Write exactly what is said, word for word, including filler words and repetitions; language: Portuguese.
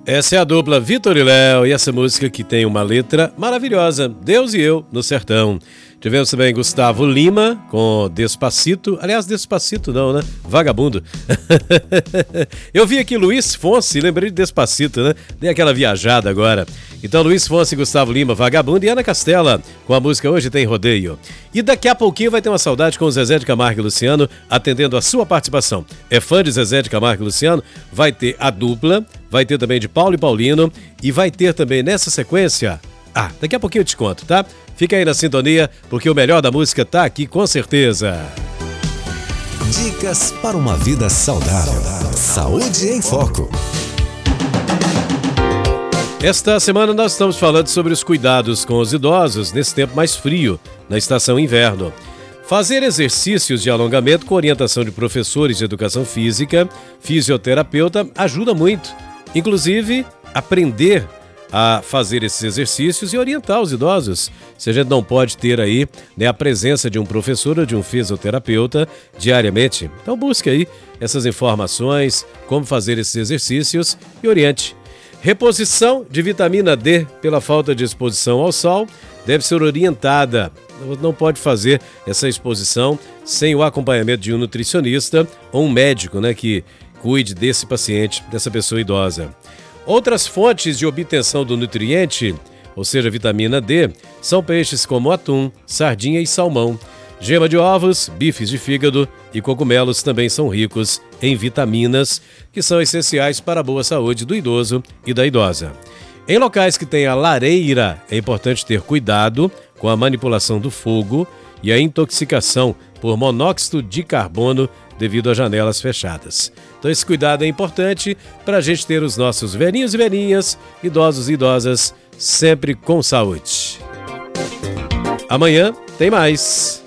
Essa é a dupla Vitor e Léo e essa música que tem uma letra maravilhosa, Deus e Eu no Sertão. Tivemos também Gustavo Lima com Despacito. Aliás, Despacito não, né? Vagabundo. Eu vi aqui Luiz Fonsi, lembrei de Despacito, né? Dei aquela viajada agora. Então, Luiz Fonsi e Gustavo Lima, Vagabundo, e Ana Castela com a música Hoje Tem Rodeio. E daqui a pouquinho vai ter uma saudade com o Zezé de Camargo e Luciano, atendendo a sua participação. É fã de Zezé de Camargo e Luciano? Vai ter a dupla, vai ter também de Paulo e Paulino, e vai ter também nessa sequência... Ah, daqui a pouquinho eu te conto, tá? Fica aí na sintonia, porque o melhor da música tá aqui com certeza. Dicas para uma vida saudável. Saúde em Foco. Esta semana nós estamos falando sobre os cuidados com os idosos nesse tempo mais frio, na estação inverno. Fazer exercícios de alongamento com orientação de professores de educação física, fisioterapeuta, ajuda muito. Inclusive, aprender a fazer esses exercícios e orientar os idosos. Se a gente não pode ter aí, né, a presença de um professor ou de um fisioterapeuta diariamente, então busque aí essas informações, como fazer esses exercícios e oriente. Reposição de vitamina D pela falta de exposição ao sol deve ser orientada. Não pode fazer essa exposição sem o acompanhamento de um nutricionista ou um médico, né, que cuide desse paciente, dessa pessoa idosa. Outras fontes de obtenção do nutriente, ou seja, vitamina D, são peixes como atum, sardinha e salmão. Gema de ovos, bifes de fígado e cogumelos também são ricos em vitaminas, que são essenciais para a boa saúde do idoso e da idosa. Em locais que tenha lareira, é importante ter cuidado com a manipulação do fogo e a intoxicação por monóxido de carbono devido a janelas fechadas. Então esse cuidado é importante para a gente ter os nossos velhinhos e velhinhas, idosos e idosas, sempre com saúde. Amanhã tem mais.